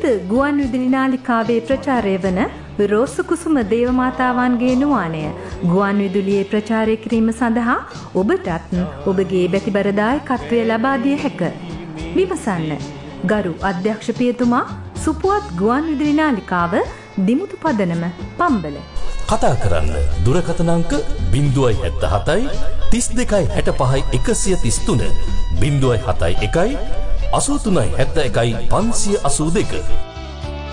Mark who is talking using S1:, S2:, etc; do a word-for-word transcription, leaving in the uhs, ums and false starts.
S1: ගුවන් විදුලි නාලිකාවේ ප්‍රචාරය වන රෝසු කුසුම දේවමාතාවන්ගේ නුවාණය ගුවන් විදුලියේ ප්‍රචාරය කිරීම සඳහා ඔබටත් ඔබගේ බැතිබර දායකත්වය ලබා දිය හැක. විමසන්න. ගරු අධ්‍යක්ෂ පියතුමා, සුපුවත් ගුවන් විදුලි නාලිකාව, දිමුතු පදනම, පම්බල.
S2: කතා කරන්න දුරකථන අංක ज़ीरो सात सात तीस දෙකයි හැට පහයි එකසිය තිස් තුන ज़ीरो सात एक එකයි අසූ තුනයි හැත්තෑ එකයි පන්සිය අසූ දෙක.